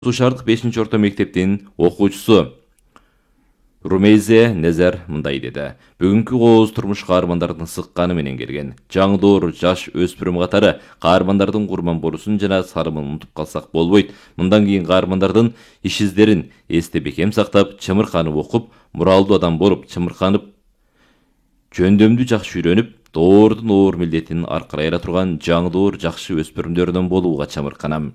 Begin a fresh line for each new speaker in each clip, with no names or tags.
Сушардык 5-орто мектептин окуучусу Румейзе Незер мындай деди. Бүгүнкү кооз турмуш каармандардын сыкканы менен келген. Жаңдоор жаш өспүрүм катары каармандардын курман болуусун жана сарымын унутуп калсак болбойт. Мындан кийин каармандардын иш издерин эсте бекем сактап, чымырканып окуп, муралдуу адам болуп, чымырканып, жөндөмдү жакшы үйрөнүп, доордун оор милдетин аркырай ала турган жаңдоор жакшы өспүрүмдөрдөн болууга чамырканам.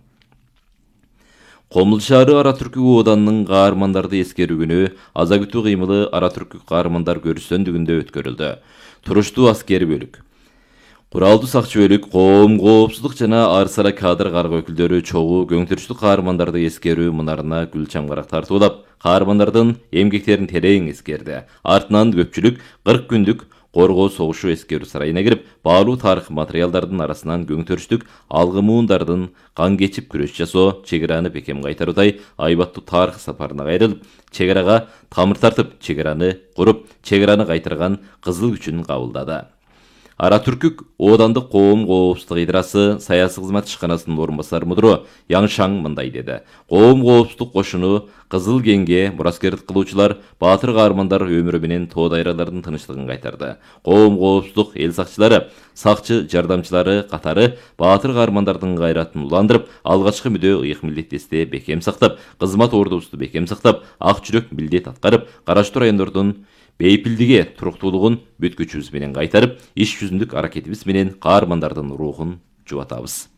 Комул шаары Ара Түркү Оданынын каармандарды эскерүү күнү аза күтүү кыймылы Ара Түркү каармандар көрүшсөндүгүндө өткөрүлдү. Туруштуу аскери бөлүк, куралдуу сакчы бөлүк, коом коопсуздук жана ар сара кадр каргы өкүлдөрү чогуу көңтүрүчтүү каармандарды эскерүү мынарына гүл чамгарак тартуулап, каармандардын эмгектерин терең эскерди. Артынан көпчүлүк 40 күндүк коргоо согушу эскерүү сарайына кирип, баалуу тарых материалдардын арасынан көңтүрүчтүк алгы муундардын кан кечип күрөш жасоо, чек араны бекем кайтаруудай айбаттуу тарых сапарына кайрылып, чек арага тамыр тартып, чек араны куруп, чек араны кайтарган кызыл күчүн кабылдады. Ара Түркүк Оодандык коом коопсуздук ыйдрасы саясий кызмат ишканасынын орун басары мудуру Яңшаң мындай деди. Коом коопсуздук кошуну Кызыл кеңге мураскердик кылуучулар, баатыр каармандар өмүрү менен тоо дайралардын тынчтыгын кайтарды. Коом коопсуздук эл сакчылары, сакчы жардамчылары катары баатыр каармандардын кайратын уландырып, алгачкы мүдө ыйык милдеттесте бекем сактап, кызмат ордубузду бекем сактап, ак жүрөк милдет аткарып, караштуу райондордун бейпилдиге туруктуулугун бүт күчүбүз менен кайтарып, иш жүзүндүк аракетибиз менен каармандардын рухун жубатабыз.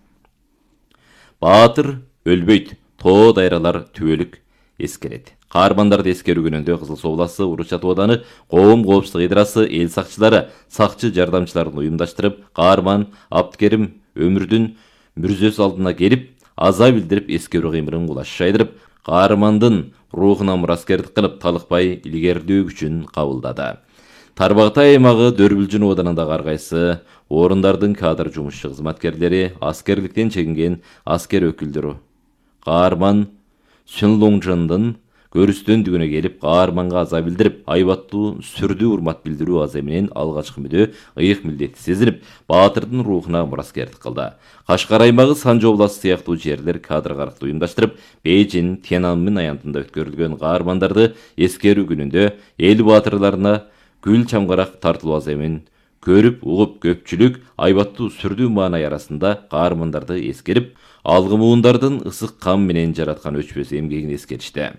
Баатыр өлбөйт, тоо дайралар түбөлүк эскерет. Каармандарды эскерүү күнүндө Кызыл Суу областы Уручат Ооданы коом коопсуздук ыйдрасы эл сакчылары, сакчы жардамчыларын уюмдаштырып, каарман Абдыкерим өмүрдүн мүрзөсү алдына келип, аза билдирип, эскерүү кыймылын кулаш жайдырып, каармандын рухуна мураскердик кылып, талыкпай илгерилөө күчүн кабылдады. Тарбагтай аймагы Дөрбүлжүн Оданындагы ар кайсы орундардын кадр жумушчу кызматкерлери, аскерликтен чегинген аскер өкүлдөрү каарман Сүнлуңжындын көрүстөндүгүнө келип, каарманга аза билдирип, айбаттуу сүрдүү урмат билдирүү азы менен алгачкы мүдө ыйык милдети сезинип, баатырдын рухуна мураскердик кылды. Кашкар аймагы Санжы областы сыяктуу жерлер кадр каракты уюмдаштырып, Бейжин, Тяньаньмин аянтында өткөрүлгөн каармандарды эскерүү күнүндө эл баатырларына гүл чамгарак тартылуу азы менен көрүп, угуп, көпчүлүк айбаттуу сүрдүү маанай арасында каармандарды эскерип, алгы муундардын ысык кам менен жараткан өчпөс эмгегин эскеришти.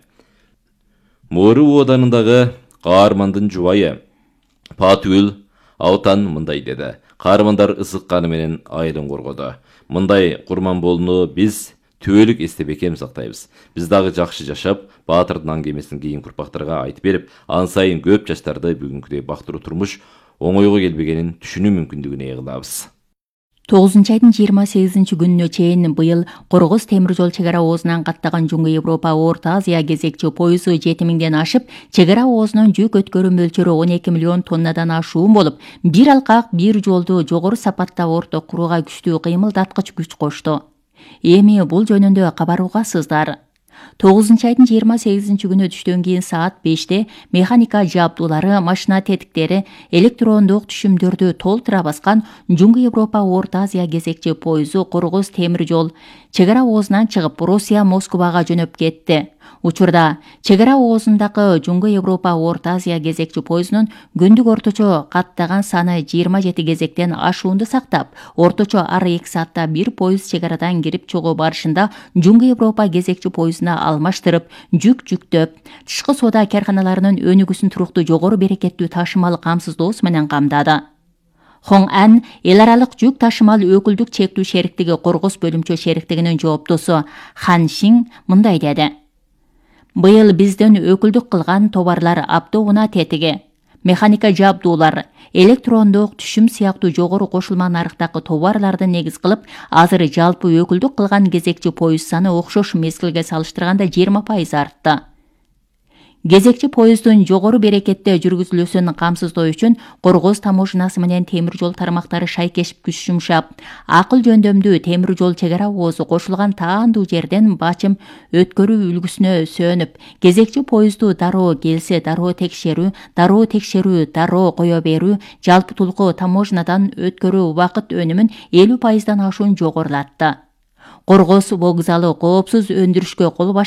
Моору Оданындагы каармандын жубайы Патүгүл Аутан мындай деди. Каармандар ысык каны менен айылын коргоду. Мындай курман болууну биз түбөлүк эсте бекем сактайбыз. Биз дагы жакшы жашап, баатырдын аңгемесин кийинки урпактарга айтып берип, ан сайын көп жаштарды бүгүнкүдөй бактыруу турмуш оңойго келбегенин түшүнүү мүмкүндүгүнө ээ кылабыз.
9-айдын 28-күнүнө чейин быйыл Коргоз темир жол чек ара оозунан каттаган Жуңгу Европа Орто Азия кезекчи пойызы 7000ден ашып, чек ара оозунун жүк өткөрүү мөлчөрү 12 миллион тоннадан ашуун болуп, бир алкак бир жолду жогору сапатта орто курууга күчтүү кыймылдаткыч күч кошту. Эми бул жөнүндө кабаруугасыздар. 9-айдын 28-күнү түштөн кийин саат 5-те механика жабдуулары, машина тетиктери, электрондук түшүмдөрдү толтура баскан Жуңгу Европа Орто Азия кезекчи пойызу Коргоз темир жол чек ара оозунан чыгып, Россия Москвага жөнөп кетти. Учурда чек ара оозундагы Жуңгу Европа Орто Азия кезекчи пойызунун күндүк орточо каттаган саны 27 кезектен ашуунду сактап, орточо ар 2 саатта бир пойыз чек арадан кирип чыгуу барышында Жуңгу Европа кезекчи пойызуна алмаштырып, жүк жүктөп, тышкы соода карканаларынын өнүгүүсүн туруктуу жогору берекеттүү ташымал камсыздоосу менен камдады. Хоң Ан эл аралык жүк ташымал өкүлдүк чектүү шериктиги Коргоз бөлүмчө шериктигинин жооптосу Хан Шинг мындай деди. Быйыл бизден өкүлдүк кылган товарлар автоунаа тетиги, механика жабдуулар, электрондук түшүм сыяктуу жогору кошулма нарыктагы товарларды негиз кылып, азыр жалпы өкүлдүк кылган кезекчи пойыз саны окшош мезгилге салыштырганда 20% артты. Кезекчи поездун жогору берекетте жүргүзүлүүсүн камсыздоо үчүн Коргоз таможнасы менен темир жол тармактары шайкешип күч жумшап, акыл жөндөмдүү темир жол чек ара оозу кошулган таандуу жерден бачым өткөрүү үлгүсүнө сөөнүп, кезекчи поезду дароо келсе дароо текшерүү, дароо кое берүү, жалпытуулуку таможнадан өткөрүү убакыт өнүмүн 50%дан ашуун жогорулатты. Коргоз вокзалы коопсуз өндүрүшкө кол